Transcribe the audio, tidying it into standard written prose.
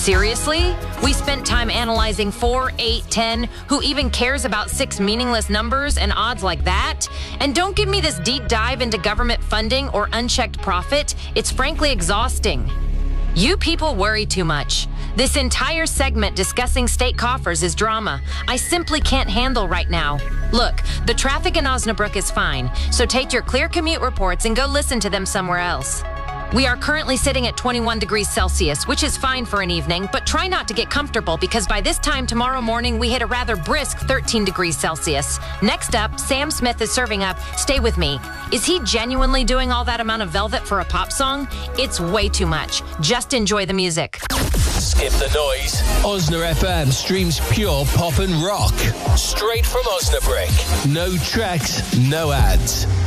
Seriously? We spent time analyzing 4, 8, 10. Who even cares about 6 meaningless numbers and odds like that? And don't give me this deep dive into government funding or unchecked profit. It's frankly exhausting. You people worry too much. This entire segment discussing state coffers is drama I simply can't handle right now. Look, the traffic in Osnabrück is fine, so take your clear commute reports and go listen to them somewhere else. We are currently sitting at 21 degrees Celsius, which is fine for an evening, but try not to get comfortable because by this time tomorrow morning, we hit a rather brisk 13 degrees Celsius. Next up, Sam Smith is serving up Stay With Me. Is he genuinely doing all that amount of velvet for a pop song? It's way too much. Just enjoy the music. Skip the noise. Osna FM streams pure pop and rock. Straight from Osnabrück. No tracks, no ads.